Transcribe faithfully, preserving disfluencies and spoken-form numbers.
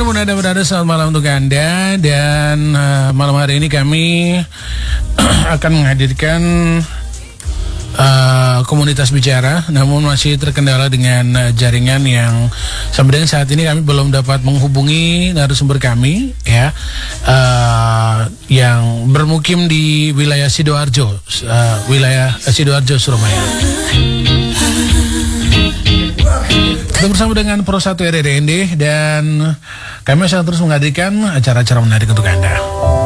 Mudah-mudahan selamat malam untuk Anda. Dan uh, malam hari ini kami akan menghadirkan uh, komunitas bicara, namun masih terkendala dengan uh, jaringan yang sampai dengan saat ini kami belum dapat menghubungi narasumber kami, ya, uh, yang bermukim di wilayah Sidoarjo, uh, wilayah Sidoarjo, Surabaya. Kita bersama dengan Pro satu R R D N D dan kami akan terus menghadirkan acara-acara menarik untuk Anda.